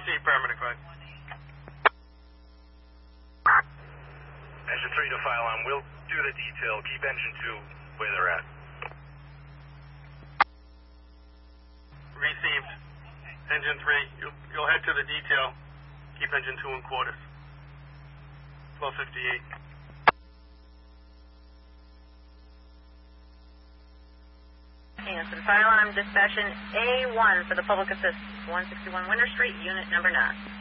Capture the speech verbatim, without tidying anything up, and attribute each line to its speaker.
Speaker 1: Receive, paramedic line.
Speaker 2: Engine three to file on. We'll do the detail. Keep engine two where they're at.
Speaker 1: Received. Engine three, you'll, you'll head to the detail. Keep engine two in quarters. twelve fifty-eight.
Speaker 3: Kingston Fire Alarm Dispatch A one for the public assist. one sixty-one Winter Street, unit number nine.